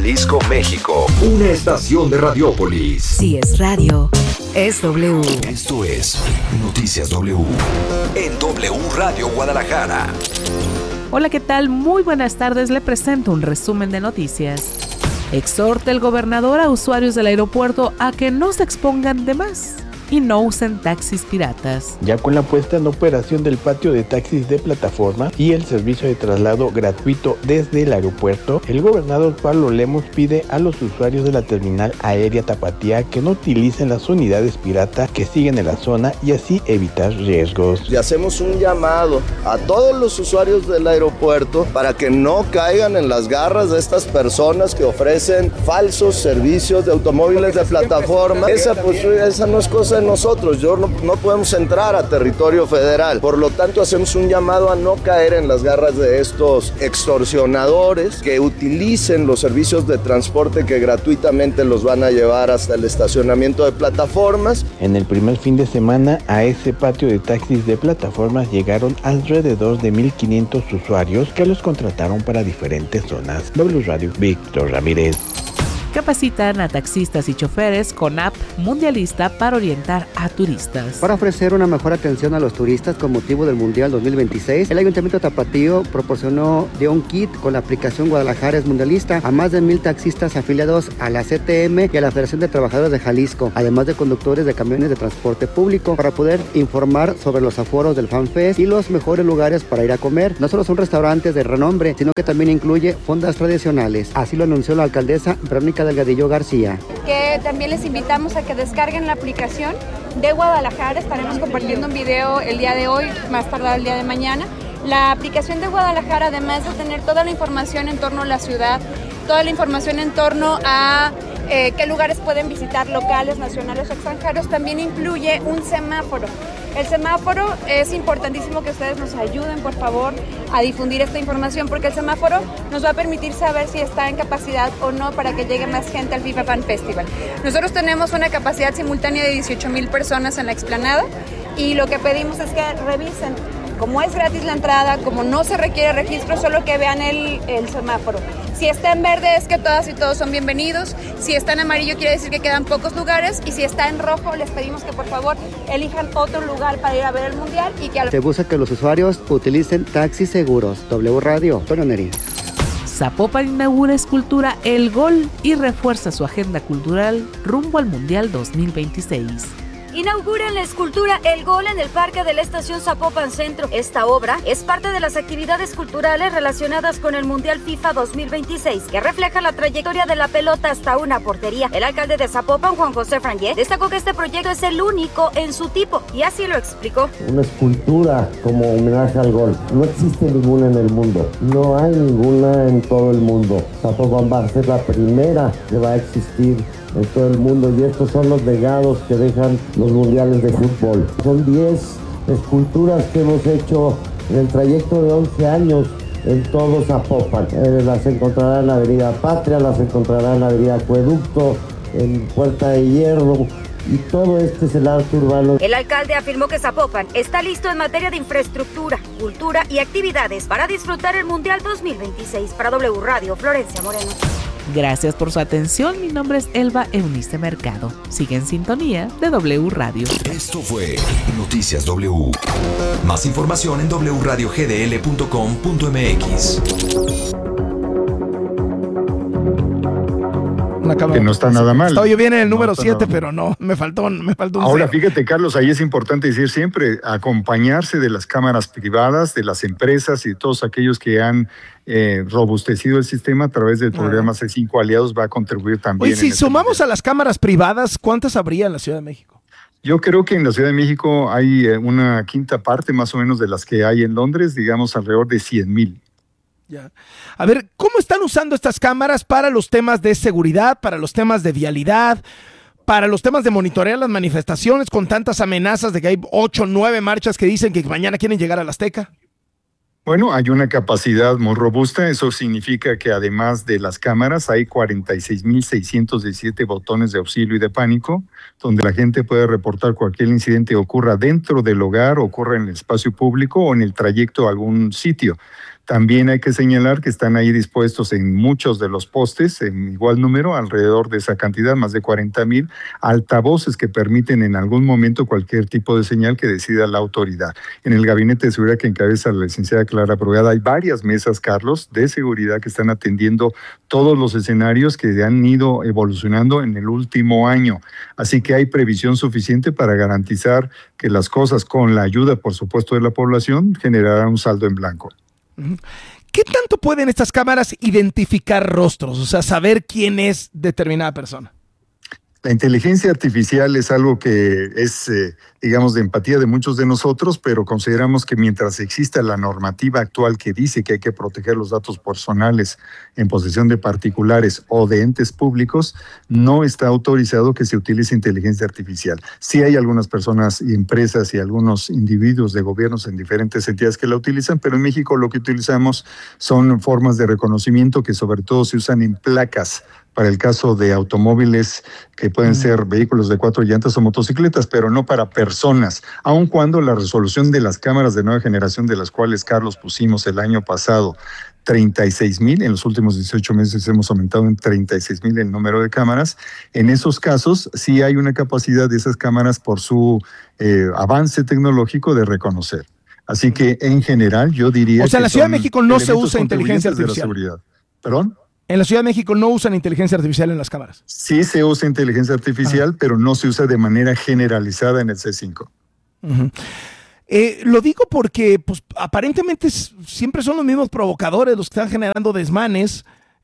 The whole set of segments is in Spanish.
Jalisco, México. Una estación de Radiópolis. Si es radio, es W. Esto es Noticias W. En W Radio Guadalajara. Hola, ¿qué tal? Muy buenas tardes. Le presento un resumen de noticias. Exhorta el gobernador a usuarios del aeropuerto a que no se expongan de más y no usen taxis piratas. Ya con la puesta en operación del patio de taxis de plataforma y el servicio de traslado gratuito desde el aeropuerto, el gobernador Pablo Lemos pide a los usuarios de la terminal aérea Tapatía que no utilicen las unidades pirata que siguen en la zona y así evitar riesgos. Le hacemos un llamado a todos los usuarios del aeropuerto para que no caigan en las garras de estas personas que ofrecen falsos servicios de automóviles de plataforma. Esa no es cosa de nosotros, no podemos entrar a territorio federal, por lo tanto hacemos un llamado a no caer en las garras de estos extorsionadores que utilicen los servicios de transporte que gratuitamente los van a llevar hasta el estacionamiento de plataformas. En el primer fin de semana a ese patio de taxis de plataformas llegaron alrededor de 1,500 usuarios que los contrataron para diferentes zonas. W Radio, Víctor Ramírez. Capacitan a taxistas y choferes con app mundialista para orientar a turistas. Para ofrecer una mejor atención a los turistas con motivo del Mundial 2026, el Ayuntamiento de Tapatío dio un kit con la aplicación Guadalajara es Mundialista a más de 1,000 taxistas afiliados a la CTM y a la Federación de Trabajadores de Jalisco, además de conductores de camiones de transporte público, para poder informar sobre los aforos del FanFest y los mejores lugares para ir a comer. No solo son restaurantes de renombre, sino que también incluye fondas tradicionales. Así lo anunció la alcaldesa Verónica Delgadillo García. Que también les invitamos a que descarguen la aplicación de Guadalajara. Estaremos compartiendo un video el día de hoy, más tardar el día de mañana. La aplicación de Guadalajara, además de tener toda la información en torno a la ciudad, toda la información en torno a qué lugares pueden visitar, locales, nacionales o extranjeros, también incluye un semáforo. El semáforo es importantísimo que ustedes nos ayuden, por favor, a difundir esta información, porque el semáforo nos va a permitir saber si está en capacidad o no para que llegue más gente al FIFA Fan Festival. Nosotros tenemos una capacidad simultánea de 18,000 personas en la explanada y lo que pedimos es que revisen. Como es gratis la entrada, como no se requiere registro, solo que vean el semáforo. Si está en verde es que todas y todos son bienvenidos. Si está en amarillo quiere decir que quedan pocos lugares. Y si está en rojo les pedimos que por favor elijan otro lugar para ir a ver el Mundial. Se busca que los usuarios utilicen taxis seguros. W Radio, Antonio Neri. Zapopan inaugura escultura El Gol y refuerza su agenda cultural rumbo al Mundial 2026. Inauguran la escultura El Gol en el Parque de la Estación Zapopan Centro. Esta obra es parte de las actividades culturales relacionadas con el Mundial FIFA 2026, que refleja la trayectoria de la pelota hasta una portería. El alcalde de Zapopan, Juan José Frangé, destacó que este proyecto es el único en su tipo, y así lo explicó. Una escultura como homenaje al gol. No existe ninguna en el mundo. No hay ninguna en todo el mundo. Zapopan va a ser la primera que va a existir en todo el mundo, y estos son los legados que dejan los mundiales de fútbol. Son 10 esculturas que hemos hecho en el trayecto de 11 años en todo Zapopan. Las encontrarán en la Avenida Patria, las encontrarán en la Avenida Acueducto, en Puerta de Hierro, y todo este es el arte urbano. El alcalde afirmó que Zapopan está listo en materia de infraestructura, cultura y actividades para disfrutar el Mundial 2026. Para W Radio, Florencia Moreno. Gracias por su atención. Mi nombre es Elba Eunice Mercado. Sigue en sintonía de W Radio. Esto fue Noticias W. Más información en wradiogdl.com.mx. Que no está nada mal. Estaba yo bien en el número 7, pero no, me faltó un Ahora, 0. fíjate, Carlos, ahí es importante decir siempre, acompañarse de las cámaras privadas, de las empresas y de todos aquellos que han robustecido el sistema a través del programa C5 Aliados va a contribuir también. Oye, si sumamos a las cámaras privadas, ¿cuántas habría en la Ciudad de México? Yo creo que en la Ciudad de México hay una quinta parte más o menos de las que hay en Londres, digamos alrededor de 100,000. Ya. A ver, ¿cómo están usando estas cámaras para los temas de seguridad, para los temas de vialidad, para los temas de monitorear las manifestaciones con tantas amenazas de que hay 8 o 9 marchas que dicen que mañana quieren llegar a la Azteca? Bueno, hay una capacidad muy robusta. Eso significa que además de las cámaras hay 46,617 botones de auxilio y de pánico, donde la gente puede reportar cualquier incidente que ocurra dentro del hogar, ocurra en el espacio público o en el trayecto a algún sitio. También hay que señalar que están ahí dispuestos en muchos de los postes, en igual número, alrededor de esa cantidad, más de 40,000, altavoces que permiten en algún momento cualquier tipo de señal que decida la autoridad. En el Gabinete de Seguridad que encabeza la licenciada Clara Brugada hay varias mesas, Carlos, de seguridad que están atendiendo todos los escenarios que han ido evolucionando en el último año. Así que hay previsión suficiente para garantizar que las cosas, con la ayuda, por supuesto, de la población, generarán un saldo en blanco. ¿Qué tanto pueden estas cámaras identificar rostros? O sea, saber quién es determinada persona. La inteligencia artificial es algo que es, digamos, de empatía de muchos de nosotros, pero consideramos que mientras exista la normativa actual que dice que hay que proteger los datos personales en posesión de particulares o de entes públicos, no está autorizado que se utilice inteligencia artificial. Sí hay algunas personas y empresas y algunos individuos de gobiernos en diferentes entidades que la utilizan, pero en México lo que utilizamos son formas de reconocimiento que sobre todo se usan en placas, para el caso de automóviles que pueden ser vehículos de 4 llantas o motocicletas, pero no para personas, aun cuando la resolución de las cámaras de nueva generación, de las cuales, Carlos, pusimos el año pasado 36,000, en los últimos 18 meses hemos aumentado en 36,000 el número de cámaras. En esos casos sí hay una capacidad de esas cámaras por su avance tecnológico de reconocer. Así que en general yo diría... O sea, en la Ciudad de México no se usa inteligencia de la artificial. seguridad. ¿Perdón? En la Ciudad de México no usan inteligencia artificial en las cámaras. Sí se usa inteligencia artificial, pero no se usa de manera generalizada en el C5. Uh-huh. Lo digo porque pues, aparentemente siempre son los mismos provocadores los que están generando desmanes.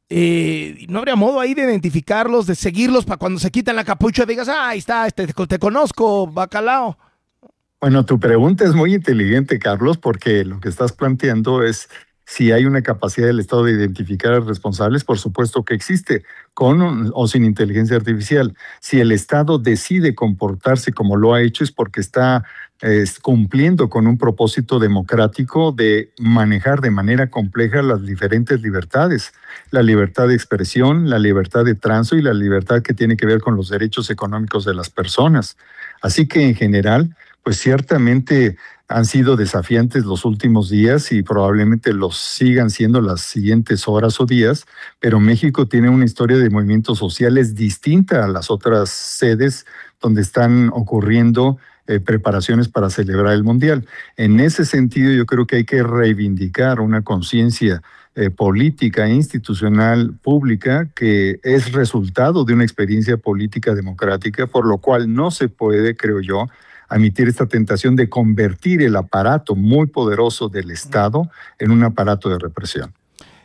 ¿No habría modo ahí de identificarlos, de seguirlos para cuando se quitan la capucha digas, ahí está, te conozco, bacalao? Bueno, tu pregunta es muy inteligente, Carlos, porque lo que estás planteando es... Si hay una capacidad del Estado de identificar a los responsables, por supuesto que existe, con o sin inteligencia artificial. Si el Estado decide comportarse como lo ha hecho es porque está cumpliendo con un propósito democrático de manejar de manera compleja las diferentes libertades. La libertad de expresión, la libertad de tránsito y la libertad que tiene que ver con los derechos económicos de las personas. Así que en general, pues ciertamente... han sido desafiantes los últimos días y probablemente los sigan siendo las siguientes horas o días, pero México tiene una historia de movimientos sociales distinta a las otras sedes donde están ocurriendo preparaciones para celebrar el Mundial. En ese sentido, yo creo que hay que reivindicar una conciencia política e institucional pública que es resultado de una experiencia política democrática, por lo cual no se puede, creo yo, admitir esta tentación de convertir el aparato muy poderoso del Estado en un aparato de represión.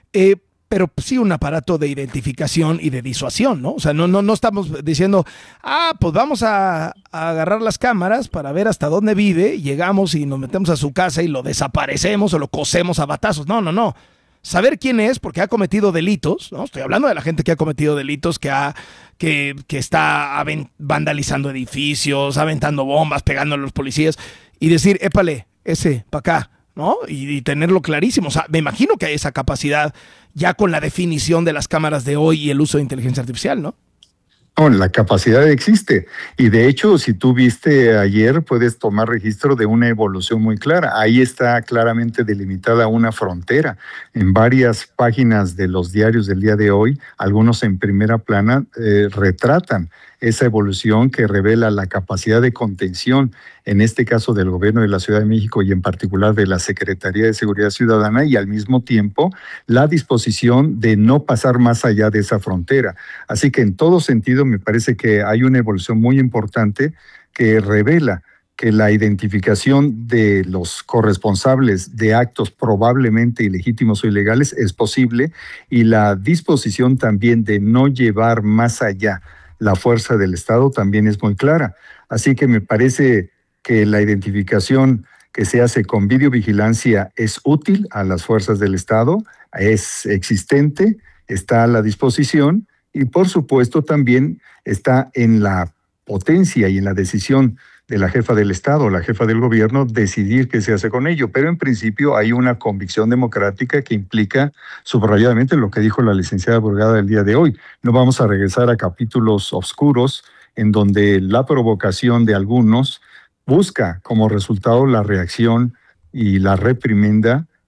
Pero sí un aparato de identificación y de disuasión, ¿no? O sea, no estamos diciendo, pues vamos a agarrar las cámaras para ver hasta dónde vive, llegamos y nos metemos a su casa y lo desaparecemos o lo cosemos a batazos. No. Saber quién es porque ha cometido delitos, ¿no? Estoy hablando de la gente que ha cometido delitos, que está vandalizando edificios, aventando bombas, pegando a los policías y decir, épale, ese, para acá, ¿no? Y tenerlo clarísimo. O sea, me imagino que hay esa capacidad ya con la definición de las cámaras de hoy y el uso de inteligencia artificial, ¿no? No, la capacidad existe. Y de hecho, si tú viste ayer, puedes tomar registro de una evolución muy clara. Ahí está claramente delimitada una frontera. En varias páginas de los diarios del día de hoy, algunos en primera plana, retratan esa evolución que revela la capacidad de contención, en este caso del Gobierno de la Ciudad de México y en particular de la Secretaría de Seguridad Ciudadana, y al mismo tiempo la disposición de no pasar más allá de esa frontera. Así que en todo sentido me parece que hay una evolución muy importante que revela que la identificación de los corresponsables de actos probablemente ilegítimos o ilegales es posible, y la disposición también de no llevar más allá la fuerza del Estado también es muy clara. Así que me parece que la identificación que se hace con videovigilancia es útil a las fuerzas del Estado, es existente, está a la disposición y por supuesto también está en la potencia y en la decisión de la jefa del Estado, la jefa del gobierno, decidir qué se hace con ello. Pero en principio hay una convicción democrática que implica subrayadamente lo que dijo la licenciada Brugada el día de hoy. No vamos a regresar a capítulos oscuros en donde la provocación de algunos busca como resultado la reacción y la reprimenda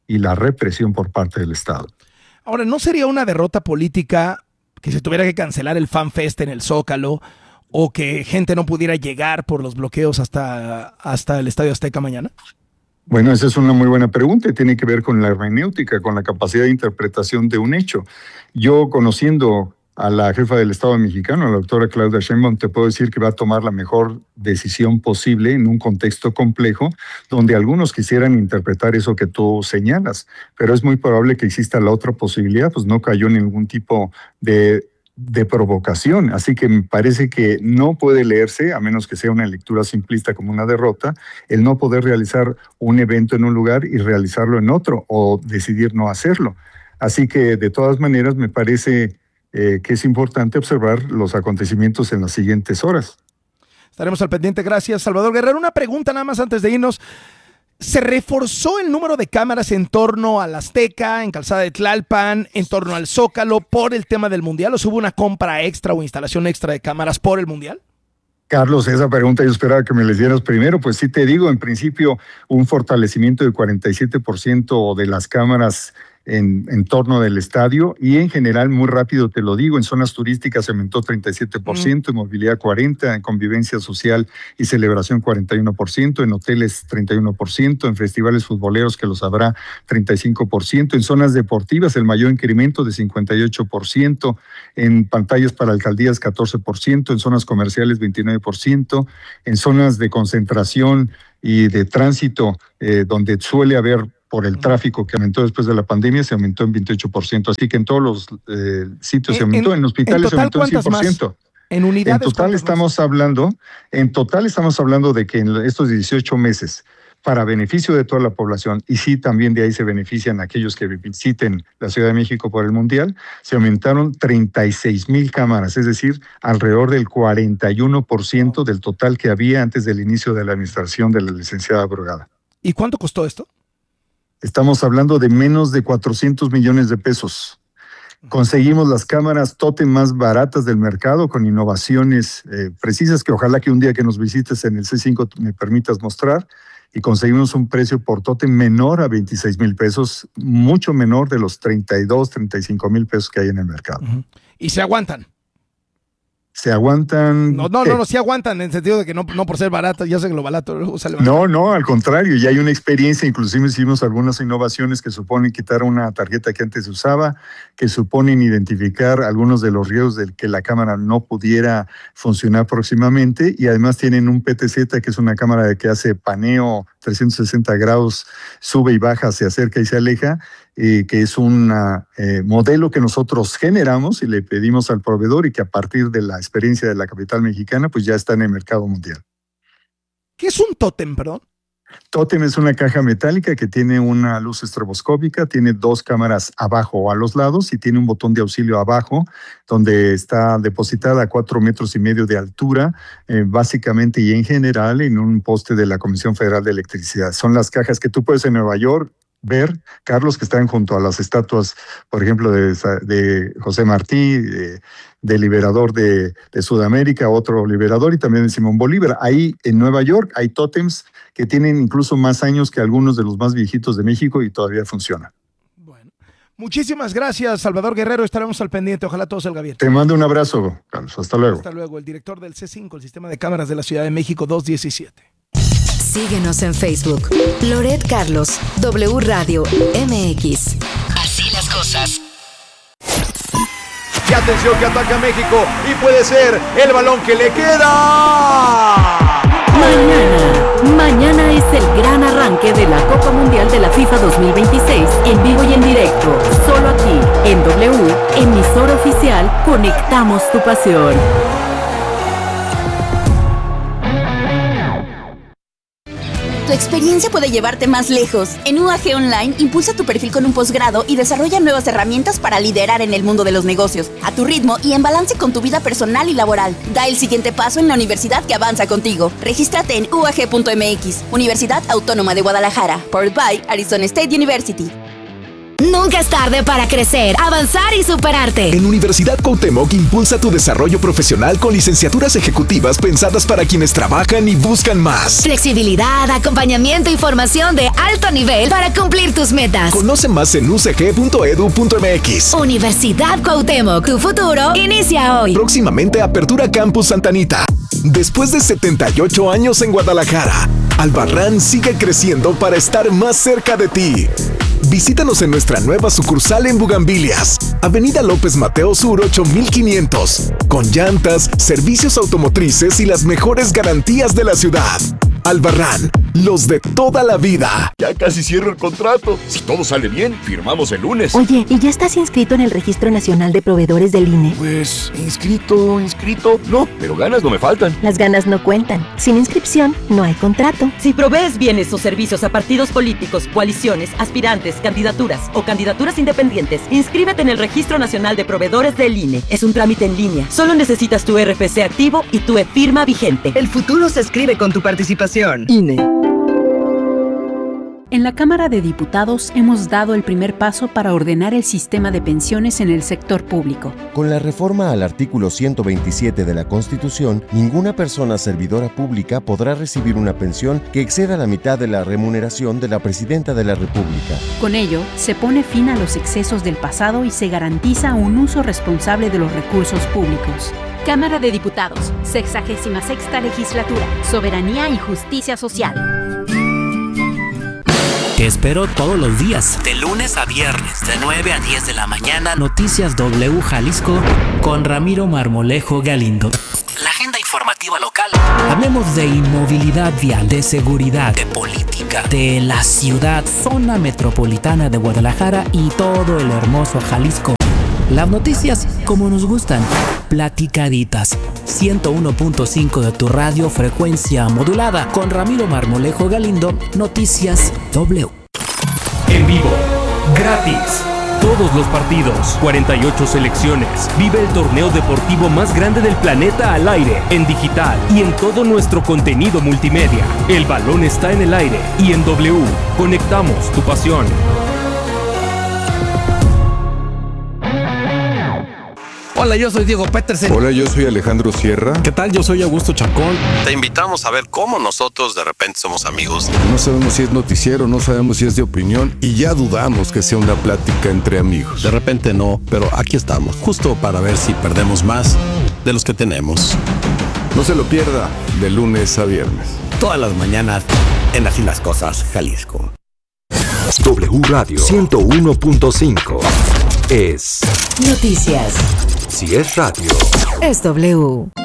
y la represión por parte del Estado. Ahora, ¿no sería una derrota política que se tuviera que cancelar el Fan Fest en el Zócalo o que gente no pudiera llegar por los bloqueos hasta el Estadio Azteca mañana? Bueno, esa es una muy buena pregunta y tiene que ver con la hermenéutica, con la capacidad de interpretación de un hecho. Yo, conociendo a la jefa del Estado mexicano, la doctora Claudia Sheinbaum, te puedo decir que va a tomar la mejor decisión posible en un contexto complejo donde algunos quisieran interpretar eso que tú señalas, pero es muy probable que exista la otra posibilidad, pues no cayó en ningún tipo de provocación, así que me parece que no puede leerse, a menos que sea una lectura simplista como una derrota, el no poder realizar un evento en un lugar y realizarlo en otro o decidir no hacerlo. Así que de todas maneras me parece que es importante observar los acontecimientos en las siguientes horas. Estaremos al pendiente. Gracias, Salvador Guerrero. Una pregunta nada más antes de irnos. ¿Se reforzó el número de cámaras en torno al Azteca, en Calzada de Tlalpan, en torno al Zócalo por el tema del Mundial? ¿O hubo una compra extra o instalación extra de cámaras por el Mundial? Carlos, esa pregunta yo esperaba que me la hicieras primero. Pues sí te digo, en principio un fortalecimiento de 47% de las cámaras en torno del estadio y en general, muy rápido te lo digo, en zonas turísticas se aumentó 37%, en movilidad 40%, en convivencia social y celebración 41%, en hoteles 31%, en festivales futboleros que los habrá 35%, en zonas deportivas el mayor incremento de 58%, en pantallas para alcaldías 14%, en zonas comerciales 29%, en zonas de concentración y de tránsito donde suele haber por el tráfico que aumentó después de la pandemia, se aumentó en 28%. Así que en todos los sitios se aumentó, en hospitales se aumentó en 100%. ¿En unidades? En total estamos hablando de que en estos 18 meses, para beneficio de toda la población, y sí también de ahí se benefician aquellos que visiten la Ciudad de México por el Mundial, se aumentaron 36,000 cámaras, es decir, alrededor del 41% del total que había antes del inicio de la administración de la licenciada Brugada. ¿Y cuánto costó esto? Estamos hablando de menos de 400 millones de pesos. Conseguimos las cámaras tótem más baratas del mercado con innovaciones precisas que ojalá que un día que nos visites en el C5 me permitas mostrar, y conseguimos un precio por tótem menor a 26,000 pesos, mucho menor de los 32, 35,000 pesos que hay en el mercado. ¿Y se aguantan? ¿Se aguantan? No, sí aguantan, en el sentido de que no por ser baratas, ya sé que lo barato sale barato. No, al contrario, ya hay una experiencia, inclusive hicimos algunas innovaciones que suponen quitar una tarjeta que antes se usaba, que suponen identificar algunos de los riesgos de que la cámara no pudiera funcionar próximamente, y además tienen un PTZ, que es una cámara que hace paneo 360 grados, sube y baja, se acerca y se aleja, que es un modelo que nosotros generamos y le pedimos al proveedor y que a partir de la experiencia de la capital mexicana, pues ya está en el mercado mundial. ¿Qué es un tótem, perdón? Tótem es una caja metálica que tiene una luz estroboscópica, tiene 2 cámaras abajo o a los lados y tiene un botón de auxilio abajo donde está depositada a 4,5 metros de altura, básicamente y en general en un poste de la Comisión Federal de Electricidad. Son las cajas que tú puedes en Nueva York ver, Carlos, que están junto a las estatuas, por ejemplo, de José Martí, de liberador de Sudamérica, otro liberador, y también de Simón Bolívar. Ahí en Nueva York hay tótems que tienen incluso más años que algunos de los más viejitos de México y todavía funcionan. Bueno, muchísimas gracias, Salvador Guerrero. Estaremos al pendiente. Ojalá todo salga bien. Te mando un abrazo, Carlos. Hasta luego. Hasta luego. El director del C5, el Sistema de Cámaras de la Ciudad de México 217. Síguenos en Facebook. Loret Carlos, W Radio MX. Así las cosas. Y atención que ataca México y puede ser el balón que le queda. Mañana es el gran arranque de la Copa Mundial de la FIFA 2026 en vivo y en directo. Solo aquí, en W, emisora oficial, conectamos tu pasión. Tu experiencia puede llevarte más lejos. En UAG Online, impulsa tu perfil con un posgrado y desarrolla nuevas herramientas para liderar en el mundo de los negocios, a tu ritmo y en balance con tu vida personal y laboral. Da el siguiente paso en la universidad que avanza contigo. Regístrate en uag.mx, Universidad Autónoma de Guadalajara, powered by Arizona State University. No Nunca es tarde para crecer, avanzar y superarte. En Universidad Cuauhtémoc impulsa tu desarrollo profesional con licenciaturas ejecutivas pensadas para quienes trabajan y buscan más. Flexibilidad, acompañamiento y formación de alto nivel para cumplir tus metas. Conoce más en ucg.edu.mx. Universidad Cuauhtémoc, tu futuro inicia hoy. Próximamente apertura Campus Santa Anita. Después de 78 años en Guadalajara, Albarrán sigue creciendo para estar más cerca de ti. Visítanos en nuestra nueva sucursal en Bugambilias, Avenida López Mateo Sur 8500, con llantas, servicios automotrices y las mejores garantías de la ciudad. Albarrán, los de toda la vida. Ya casi cierro el contrato. Si todo sale bien, firmamos el lunes. Oye, ¿y ya estás inscrito en el Registro Nacional de Proveedores del INE? Pues, inscrito, no, pero ganas no me faltan. Las ganas no cuentan. Sin inscripción, no hay contrato. Si provees bienes o servicios a partidos políticos, coaliciones, aspirantes, candidaturas o candidaturas independientes, inscríbete en el Registro Nacional de Proveedores del INE. Es un trámite en línea. Solo necesitas tu RFC activo y tu e-firma vigente. El futuro se escribe con tu participación. INE. En la Cámara de Diputados hemos dado el primer paso para ordenar el sistema de pensiones en el sector público. Con la reforma al artículo 127 de la Constitución, ninguna persona servidora pública podrá recibir una pensión que exceda la mitad de la remuneración de la Presidenta de la República. Con ello, se pone fin a los excesos del pasado y se garantiza un uso responsable de los recursos públicos. Cámara de Diputados, 66ª Legislatura, Soberanía y Justicia Social. Te espero todos los días, de lunes a viernes, de 9 a 10 de la mañana, Noticias W Jalisco con Ramiro Marmolejo Galindo. La agenda informativa local. Hablemos de inmovilidad vial, de seguridad, de política, de la ciudad, zona metropolitana de Guadalajara y todo el hermoso Jalisco. Las noticias como nos gustan, platicaditas. 101.5 de tu radio, frecuencia modulada. Con Ramiro Marmolejo Galindo, Noticias W. En vivo, gratis. Todos los partidos, 48 selecciones. Vive el torneo deportivo más grande del planeta al aire, en digital y en todo nuestro contenido multimedia. El balón está en el aire y en W. Conectamos tu pasión. Hola, yo soy Diego Petersen. Hola, yo soy Alejandro Sierra. ¿Qué tal? Yo soy Augusto Chacón. Te invitamos a ver cómo nosotros de repente somos amigos. No sabemos si es noticiero, no sabemos si es de opinión y ya dudamos que sea una plática entre amigos. De repente no, pero aquí estamos, justo para ver si perdemos más de los que tenemos. No se lo pierda, de lunes a viernes. Todas las mañanas en Así las Cosas, Jalisco. W Radio 101.5 es Noticias. Si es radio, es W.